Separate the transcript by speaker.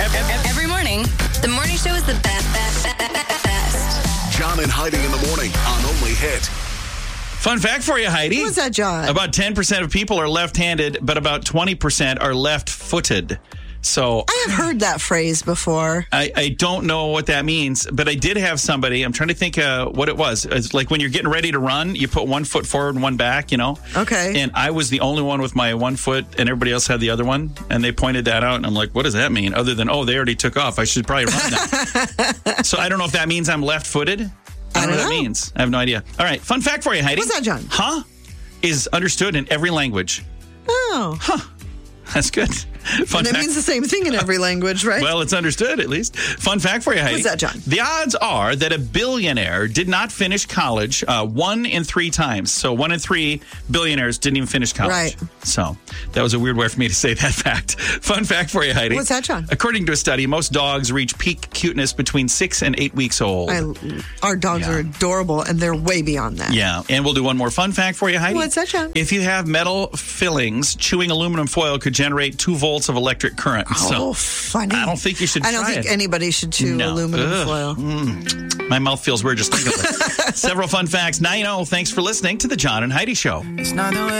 Speaker 1: Every morning, the morning show is the best.
Speaker 2: John and Heidi in the morning on Only Hit.
Speaker 3: Fun fact for you, Heidi.
Speaker 4: What's that, John?
Speaker 3: About 10% of people are left-handed, but about 20% are left-footed. So
Speaker 4: I have heard that phrase before.
Speaker 3: I don't know what that means, but I did have somebody. I'm trying to think what it was. It's like when you're getting ready to run, you put one foot forward and one back,
Speaker 4: Okay.
Speaker 3: And I was the only one with my one foot, and everybody else had the other one. And they pointed that out, and I'm like, what does that mean? Other than, they already took off. I should probably run now. So I don't know if that means I'm left-footed. I don't know what that means. I have no idea. All right, fun fact for you, Heidi.
Speaker 4: What's that, John?
Speaker 3: Huh is understood in every language.
Speaker 4: Oh.
Speaker 3: Huh. That's good. Fun
Speaker 4: And it
Speaker 3: fact.
Speaker 4: means the same thing in every language, right?
Speaker 3: Well, it's understood at least. Fun fact for you, Heidi.
Speaker 4: What's that, John?
Speaker 3: The odds are that a billionaire did not finish college 1 in 3 times. So 1 in 3 billionaires didn't even finish college.
Speaker 4: Right.
Speaker 3: So that was a weird way for me to say that fact. Fun fact for you, Heidi.
Speaker 4: What's that, John?
Speaker 3: According to a study, most dogs reach peak cuteness between 6 and 8 weeks old.
Speaker 4: Our dogs are adorable, and they're way beyond that.
Speaker 3: Yeah, and we'll do one more fun fact for you, Heidi.
Speaker 4: What's that, John?
Speaker 3: If you have metal fillings, chewing aluminum foil could generate 2 volts of electric current.
Speaker 4: Oh, funny.
Speaker 3: I don't think you should
Speaker 4: I don't
Speaker 3: try
Speaker 4: think
Speaker 3: it.
Speaker 4: anybody should chew aluminum foil.
Speaker 3: My mouth feels weird just thinking of it. Several fun facts. Now you know. Thanks for listening to the John and Heidi Show.
Speaker 5: It's not the way